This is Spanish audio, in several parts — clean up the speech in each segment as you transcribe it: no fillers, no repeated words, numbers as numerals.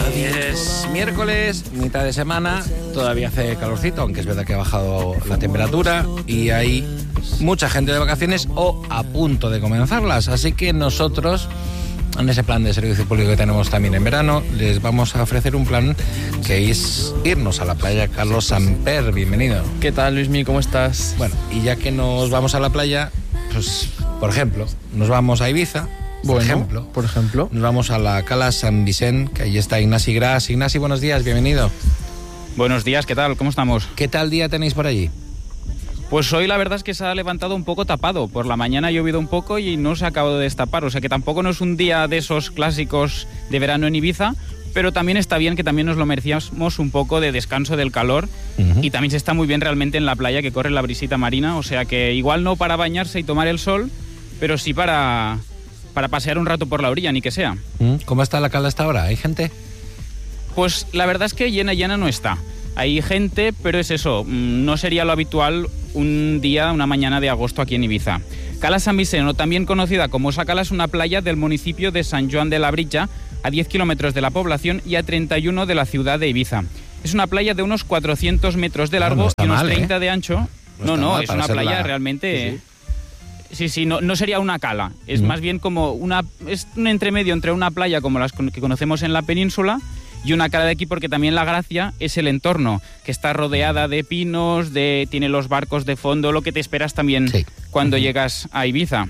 Es miércoles, mitad de semana, todavía hace calorcito, aunque es verdad que ha bajado la temperatura y hay mucha gente de vacaciones o a punto de comenzarlas. Así que nosotros, en ese plan de servicio público que tenemos también en verano, les vamos a ofrecer un plan que es irnos a la playa. Carlos Samper, bienvenido. ¿Qué tal, Luismi? ¿Cómo estás? Bueno, y ya que nos vamos a la playa, pues, por ejemplo, nos vamos a Ibiza. Por ejemplo, nos vamos a la Cala Sant Vicent, que ahí está Ignasi Gras. Ignasi, buenos días, bienvenido. Buenos días, ¿qué tal? ¿Cómo estamos? ¿Qué tal día tenéis por allí? Pues hoy la verdad es que se ha levantado un poco tapado. Por la mañana ha llovido un poco y no se ha acabado de destapar. O sea que tampoco no es un día de esos clásicos de verano en Ibiza, pero también está bien, que también nos lo merecíamos un poco de descanso del calor. Y también se está muy bien realmente en la playa, que corre la brisita marina. O sea que igual no para bañarse y tomar el sol, pero sí para pasear un rato por la orilla, ni que sea. ¿Cómo está la cala hasta ahora? ¿Hay gente? Pues la verdad es que llena no está. Hay gente, pero es eso, no sería lo habitual una mañana de agosto aquí en Ibiza. Cala Sant Vicent, o también conocida como Sa Cala, es una playa del municipio de Sant Joan de Labritja, a 10 kilómetros de la población y a 31 de la ciudad de Ibiza. Es una playa de unos 400 metros de largo y unos 30 de ancho. No, es una playa realmente... Sí, no sería una cala, es más bien como es un entremedio entre una playa como las que conocemos en la península y una cala de aquí, porque también la gracia es el entorno, que está rodeada de pinos, tiene los barcos de fondo, lo que te esperas también cuando llegas a Ibiza.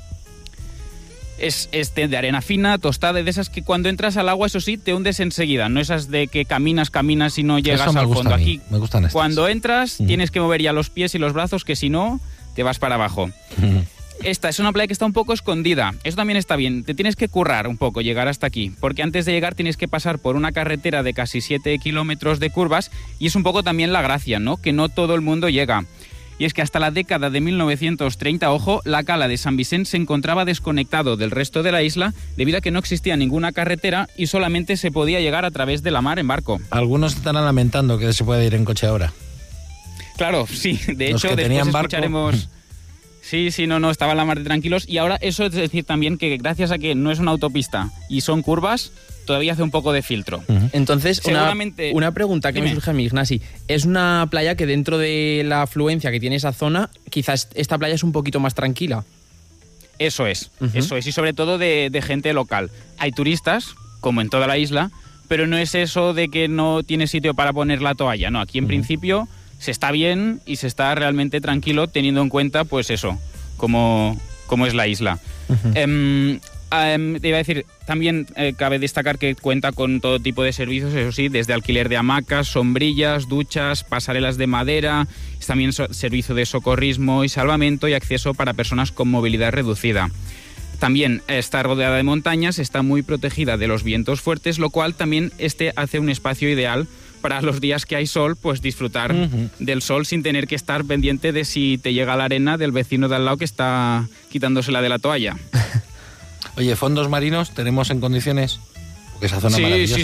Es de arena fina, tostada, de esas que cuando entras al agua, eso sí, te hundes enseguida, no esas de que caminas y no llegas al fondo. Aquí, me gustan estas. Cuando entras, tienes que mover ya los pies y los brazos, que si no, te vas para abajo. Esta es una playa que está un poco escondida. Eso también está bien. Te tienes que currar un poco llegar hasta aquí, porque antes de llegar tienes que pasar por una carretera de casi 7 kilómetros de curvas, y es un poco también la gracia, ¿no? Que no todo el mundo llega. Y es que hasta la década de 1930, ojo, la cala de Sant Vicent se encontraba desconectado del resto de la isla debido a que no existía ninguna carretera y solamente se podía llegar a través de la mar en barco. Algunos están lamentando que se puede ir en coche ahora. Claro, sí. De hecho, después escucharemos... Sí, no, estaban la mar de tranquilos. Y ahora eso es decir también que gracias a que no es una autopista y son curvas, todavía hace un poco de filtro. Entonces, una pregunta que me surge a mí, Ignasi. Es una playa que dentro de la afluencia que tiene esa zona, quizás esta playa es un poquito más tranquila. Eso es. Y sobre todo de gente local. Hay turistas, como en toda la isla, pero no es eso de que no tiene sitio para poner la toalla. No, aquí en principio... se está bien y se está realmente tranquilo, teniendo en cuenta, pues eso, cómo es la isla. Te iba a decir, también cabe destacar que cuenta con todo tipo de servicios, eso sí, desde alquiler de hamacas, sombrillas, duchas, pasarelas de madera, también servicio de socorrismo y salvamento y acceso para personas con movilidad reducida. También está rodeada de montañas, está muy protegida de los vientos fuertes, lo cual también hace un espacio ideal para los días que hay sol, pues disfrutar del sol sin tener que estar pendiente de si te llega la arena del vecino de al lado que está quitándosela de la toalla. Oye, ¿fondos marinos tenemos en condiciones? Porque esa zona maravillosa.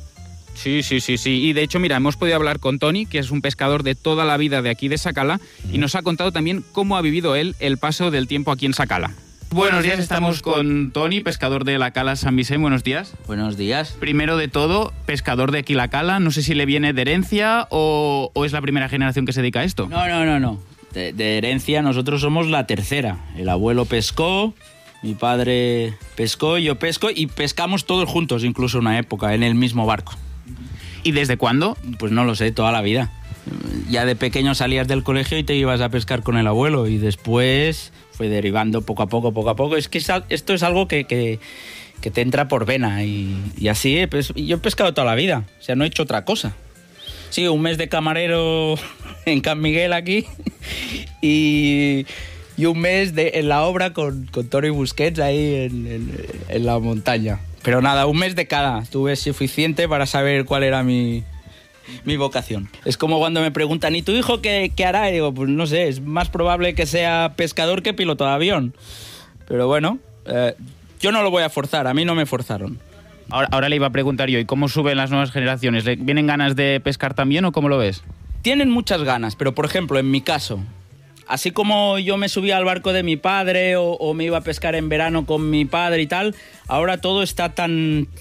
Sí. Y de hecho, mira, hemos podido hablar con Toni, que es un pescador de toda la vida de aquí de Sa Cala, y nos ha contado también cómo ha vivido él el paso del tiempo aquí en Sa Cala. Buenos días, estamos con Toni, pescador de la Cala Sant Vicent. Buenos días. Buenos días. Primero de todo, pescador de aquí la Cala. No sé si le viene de herencia o es la primera generación que se dedica a esto. No. De herencia nosotros somos la tercera. El abuelo pescó, mi padre pescó, yo pesco y pescamos todos juntos, incluso una época, en el mismo barco. ¿Y desde cuándo? Pues no lo sé, toda la vida. Ya de pequeño salías del colegio y te ibas a pescar con el abuelo y después fue derivando poco a poco. Es que esto es algo que te entra por vena y así yo he pescado toda la vida, o sea, no he hecho otra cosa. Sí, un mes de camarero en Can Miguel aquí y un mes en la obra con Toni Busquets ahí en la montaña. Pero nada, un mes de cada, tuve suficiente para saber cuál era mi vocación. Es como cuando me preguntan, ¿y tu hijo qué hará? Y digo, pues no sé, es más probable que sea pescador que piloto de avión. Pero bueno, yo no lo voy a forzar, a mí no me forzaron. Ahora le iba a preguntar yo, ¿y cómo suben las nuevas generaciones? ¿Le vienen ganas de pescar también o cómo lo ves? Tienen muchas ganas, pero por ejemplo, en mi caso, así como yo me subía al barco de mi padre o me iba a pescar en verano con mi padre y tal, ahora todo está tan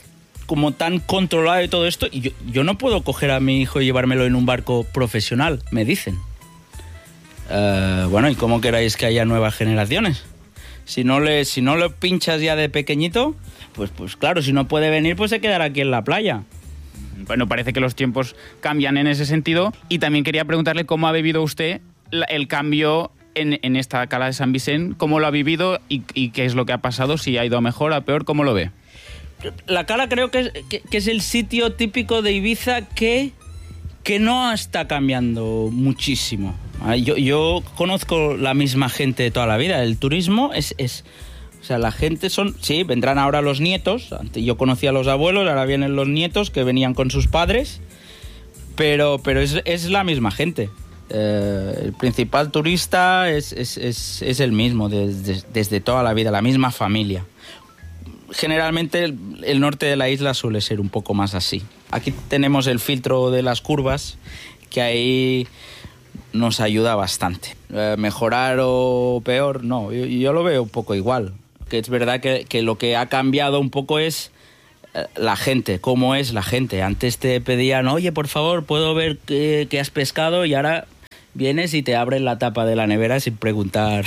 como tan controlado y todo esto, y yo no puedo coger a mi hijo y llevármelo en un barco profesional, me dicen. Bueno, ¿y cómo queráis que haya nuevas generaciones? Si no lo pinchas ya de pequeñito, pues claro, si no puede venir, pues se quedará aquí en la playa. Bueno, parece que los tiempos cambian en ese sentido. Y también quería preguntarle cómo ha vivido usted el cambio en esta cala de San Vicente, cómo lo ha vivido y qué es lo que ha pasado, si ha ido a mejor, a peor, ¿cómo lo ve? La cala creo que es el sitio típico de Ibiza que no está cambiando muchísimo. Yo conozco la misma gente de toda la vida. El turismo o sea, la gente sí, vendrán ahora los nietos. Antes yo conocía a los abuelos, ahora vienen los nietos que venían con sus padres, pero es la misma gente. El principal turista es el mismo desde toda la vida, la misma familia. Generalmente el norte de la isla suele ser un poco más así. Aquí tenemos el filtro de las curvas, que ahí nos ayuda bastante. Mejorar o peor, no, yo lo veo un poco igual. Que es verdad que lo que ha cambiado un poco es la gente, cómo es la gente. Antes te pedían, oye, por favor, ¿puedo ver qué has pescado? Y ahora vienes y te abren la tapa de la nevera sin preguntar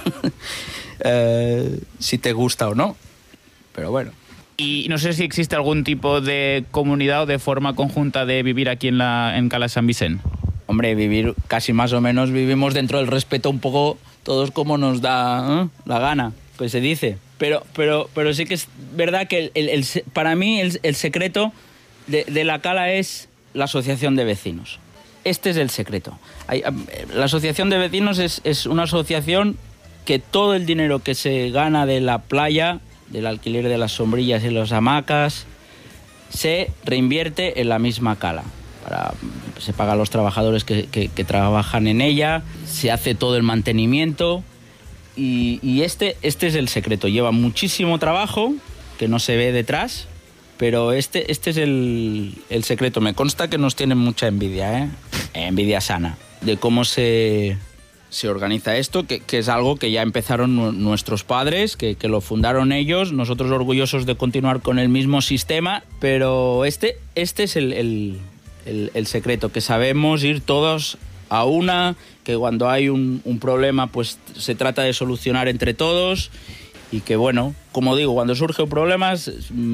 si te gusta o no. Pero bueno. Y no sé si existe algún tipo de comunidad o de forma conjunta de vivir aquí en Cala San Vicente. Hombre, vivir casi más o menos vivimos dentro del respeto un poco todos como nos da la gana, pues se dice. Pero sí que es verdad que para mí el secreto de la cala es la asociación de vecinos. Este es el secreto. La asociación de vecinos es una asociación que todo el dinero que se gana de la playa, del alquiler de las sombrillas y las hamacas, se reinvierte en la misma cala. Se paga a los trabajadores que trabajan en ella, se hace todo el mantenimiento y este es el secreto. Lleva muchísimo trabajo que no se ve detrás, pero este es el secreto. Me consta que nos tienen mucha envidia, envidia sana, de cómo se organiza esto, que es algo que ya empezaron nuestros padres, que lo fundaron ellos, nosotros orgullosos de continuar con el mismo sistema, pero este es el secreto, que sabemos ir todos a una, que cuando hay un problema pues se trata de solucionar entre todos y que bueno, como digo, cuando surgen problemas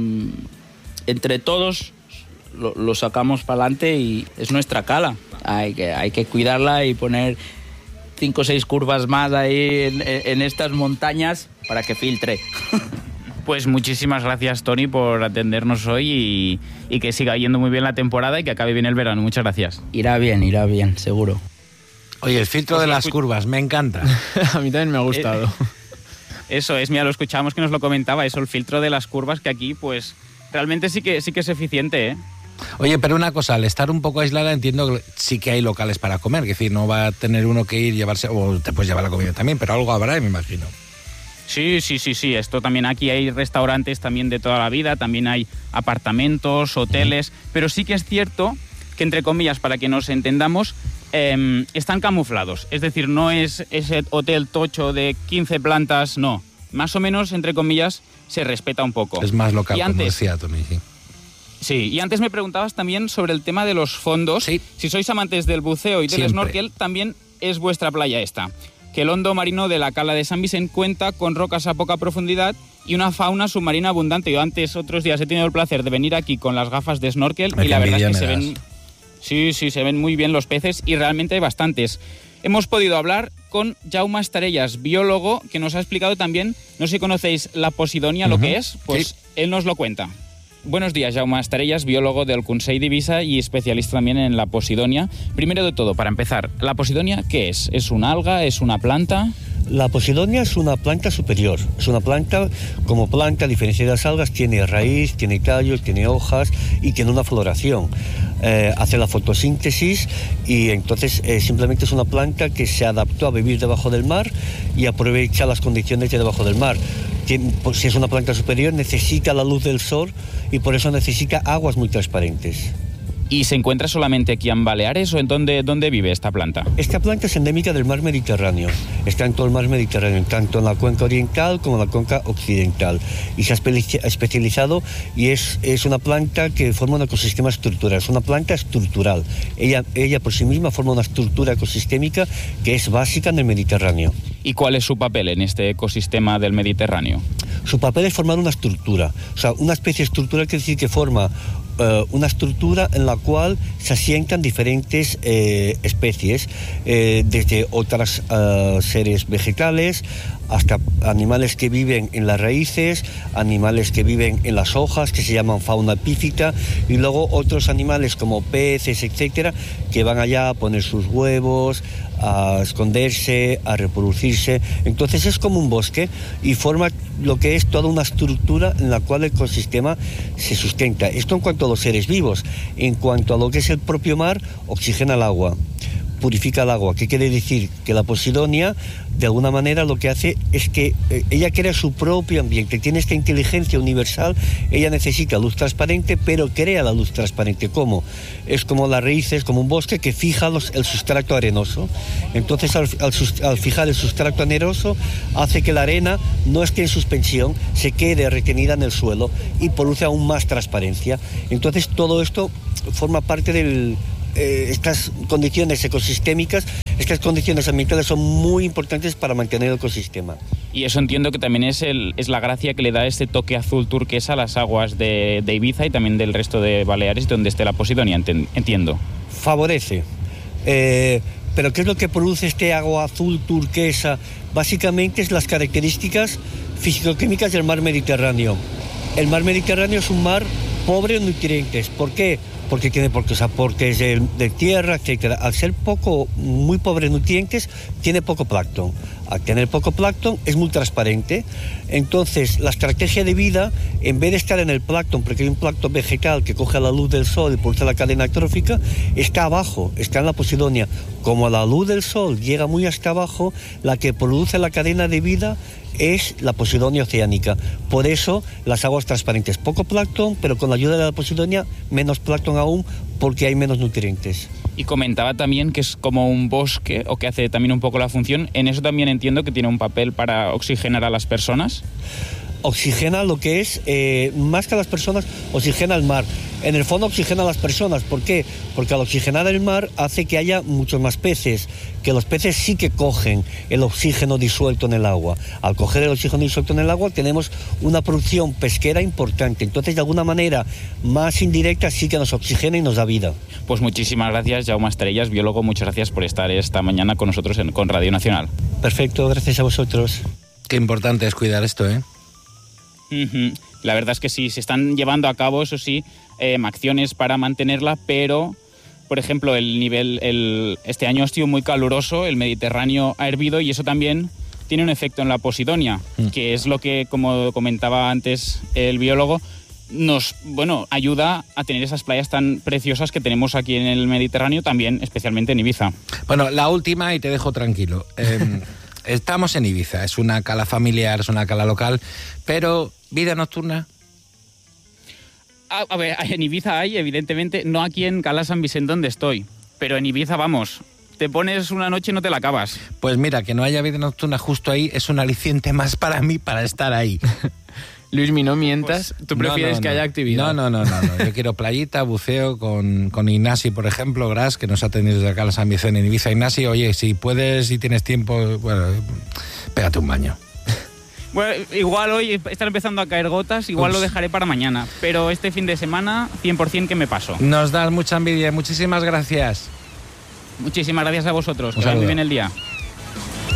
entre todos lo sacamos para adelante y es nuestra cala. Hay que cuidarla y poner 5 o 6 curvas más ahí en estas montañas para que filtre. Pues muchísimas gracias, Toni, por atendernos hoy y que siga yendo muy bien la temporada y que acabe bien el verano. Muchas gracias. Irá bien, seguro. Oye, el filtro de las curvas, me encanta. A mí también me ha gustado. Eso es, mira, lo escuchábamos que nos lo comentaba, eso, el filtro de las curvas, que aquí pues realmente sí que es eficiente, ¿eh? Oye, pero una cosa, al estar un poco aislada entiendo que sí que hay locales para comer, es decir, no va a tener uno que ir, llevarse, o te puedes llevar la comida también, pero algo habrá, me imagino. Sí, esto también, aquí hay restaurantes también de toda la vida, también hay apartamentos, hoteles, pero sí que es cierto que, entre comillas, para que nos entendamos, están camuflados, es decir, no es ese hotel tocho de 15 plantas, no, más o menos, entre comillas, se respeta un poco. Es más local, y antes, como decía Toni, sí. Sí, y antes me preguntabas también sobre el tema de los fondos. Sí. Si sois amantes del buceo y del snorkel, también es vuestra playa esta. Que el hondo marino de la cala de San Vicente cuenta con rocas a poca profundidad y una fauna submarina abundante. Yo antes, otros días, he tenido el placer de venir aquí con las gafas de snorkel y la verdad es que se ven... Sí, se ven muy bien los peces y realmente hay bastantes. Hemos podido hablar con Jaume Estarellas, biólogo, que nos ha explicado también, no sé si conocéis la posidonia, lo que es, pues sí. Él nos lo cuenta. Buenos días, Jaume Estarellas, biólogo del Consell d'Eivissa y especialista también en la posidonia. Primero de todo, para empezar, ¿la posidonia qué es? ¿Es una alga? ¿Es una planta? La posidonia es una planta superior. Es una planta, como planta, a diferencia de las algas, tiene raíz, tiene tallos, tiene hojas y tiene una floración. Hace la fotosíntesis y entonces simplemente es una planta que se adaptó a vivir debajo del mar y aprovecha las condiciones de debajo del mar. Si es una planta superior, necesita la luz del sol y por eso necesita aguas muy transparentes. ¿Y se encuentra solamente aquí en Baleares o en dónde vive esta planta? Esta planta es endémica del mar Mediterráneo. Está en todo el mar Mediterráneo, tanto en la cuenca oriental como en la cuenca occidental. Y se ha especializado y es una planta que forma un ecosistema estructural. Es una planta estructural. Ella por sí misma forma una estructura ecosistémica que es básica en el Mediterráneo. ¿Y cuál es su papel en este ecosistema del Mediterráneo? Su papel es formar una estructura. O sea, una especie estructural quiere decir que forma una estructura en la cual se asientan diferentes especies, desde otros seres vegetales hasta animales que viven en las raíces, animales que viven en las hojas, que se llaman fauna epífita, y luego otros animales como peces, etcétera, que van allá a poner sus huevos, a esconderse, a reproducirse. Entonces es como un bosque y forma lo que es toda una estructura en la cual el ecosistema se sustenta. Esto en cuanto a los seres vivos. En cuanto a lo que es el propio mar, oxigena el agua, purifica el agua. ¿Qué quiere decir? Que la Posidonia, de alguna manera, lo que hace es que ella crea su propio ambiente, tiene esta inteligencia universal. Ella necesita luz transparente, pero crea la luz transparente. ¿Cómo? Es como las raíces, como un bosque que fija el sustrato arenoso. Entonces, al fijar el sustrato arenoso, hace que la arena no esté en suspensión, se quede retenida en el suelo y produce aún más transparencia. Entonces, todo esto forma parte del... estas condiciones ecosistémicas, estas condiciones ambientales son muy importantes para mantener el ecosistema. Y eso entiendo que también es la gracia que le da este toque azul turquesa a las aguas de Ibiza y también del resto de Baleares, donde esté la Posidonia, entiendo. Favorece. Pero ¿qué es lo que produce este agua azul turquesa? Básicamente es las características físico-químicas del mar Mediterráneo. El mar Mediterráneo es un mar pobre en nutrientes. ¿Por qué? Porque es de tierra, etc. Al ser muy pobre en nutrientes, tiene poco plancton. Al tener poco plancton, es muy transparente. Entonces, la estrategia de vida, en vez de estar en el plancton, porque hay un plancton vegetal que coge la luz del sol y produce la cadena trófica, está abajo, está en la Posidonia. Como la luz del sol llega muy hasta abajo, la que produce la cadena de vida es la Posidonia oceánica. Por eso las aguas transparentes, poco plancton, pero con la ayuda de la Posidonia menos plancton aún, porque hay menos nutrientes. Y comentaba también que es como un bosque, o que hace también un poco la función. En eso también entiendo que tiene un papel para oxigenar a las personas. Oxigena lo que es, más que a las personas, oxigena el mar. En el fondo oxigena a las personas. ¿Por qué? Porque al oxigenar el mar hace que haya muchos más peces, que los peces sí que cogen el oxígeno disuelto en el agua. Al coger el oxígeno disuelto en el agua tenemos una producción pesquera importante. Entonces, de alguna manera más indirecta, sí que nos oxigena y nos da vida. Pues muchísimas gracias, Jaume Estrellas, biólogo. Muchas gracias por estar esta mañana con nosotros con Radio Nacional. Perfecto, gracias a vosotros. Qué importante es cuidar esto, ¿eh? La verdad es que sí, se están llevando a cabo, eso sí, acciones para mantenerla, pero, por ejemplo, este año ha sido muy caluroso, el Mediterráneo ha hervido y eso también tiene un efecto en la Posidonia, que es lo que, como comentaba antes el biólogo, nos ayuda a tener esas playas tan preciosas que tenemos aquí en el Mediterráneo, también especialmente en Ibiza. Bueno, la última y te dejo tranquilo. Estamos en Ibiza, es una cala familiar, es una cala local, pero ¿vida nocturna? A ver, en Ibiza hay, evidentemente, no aquí en Cala San Vicente donde estoy, pero en Ibiza, vamos, te pones una noche y no te la acabas. Pues mira, que no haya vida nocturna justo ahí es un aliciente más para mí para estar ahí. Luismi, no mientas, tú prefieres que haya actividad. No. Yo quiero playita, buceo con Ignasi, por ejemplo, Gras, que nos ha atendido desde acá a San Vicente en Ibiza. Ignasi, oye, si puedes, si tienes tiempo, bueno, pégate un baño. Bueno, igual hoy están empezando a caer gotas, igual lo dejaré para mañana, pero este fin de semana 100% que me paso. Nos das mucha envidia, muchísimas gracias. Muchísimas gracias a vosotros, que vaya muy bien el día.